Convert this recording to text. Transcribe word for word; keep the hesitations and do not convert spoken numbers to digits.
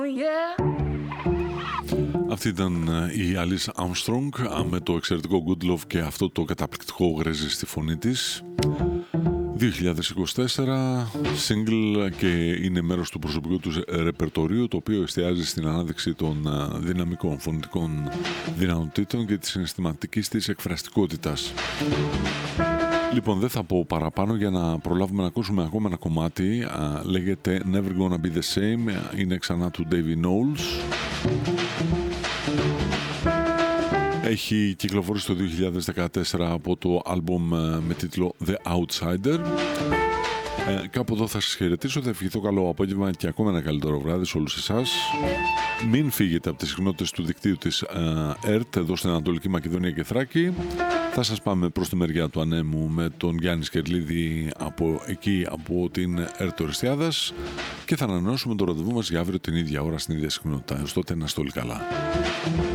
Αυτή ήταν η Alice Armstrong με το εξαιρετικό Good Love και αυτό το καταπληκτικό γρέζι στη φωνή της. δύο χιλιάδες είκοσι τέσσερα single και είναι μέρος του προσωπικού του ρεπερτορίου, το οποίο εστιάζει στην ανάδειξη των δυναμικών φωνητικών δυνατοτήτων και της συναισθηματικής της εκφραστικότητας. Λοιπόν, δεν θα πω παραπάνω για να προλάβουμε να ακούσουμε ακόμα ένα κομμάτι. Α, λέγεται Never Gonna Be The Same, είναι ξανά του Davy Knowles. Έχει κυκλοφορήσει το δύο χιλιάδες δεκατέσσερα από το άλμπομ με τίτλο The Outsider. Ε, κάπου εδώ θα σας χαιρετήσω, θα ευχηθώ καλό απόγευμα και ακόμα ένα καλύτερο βράδυ σε όλους εσάς. Μην φύγετε από τις συχνότητες του δικτύου της ε, ΕΡΤ εδώ στην Ανατολική Μακεδονία και Θράκη. Θα σας πάμε προς τη μεριά του Ανέμου με τον Γιάννη Σκερλίδη από εκεί, από την ΕΡΤ Οριστιάδας, και θα ανανεώσουμε το ραντεβού μας για αύριο την ίδια ώρα στην ίδια συχνότητα. Έως τότε να είστε όλοι καλά.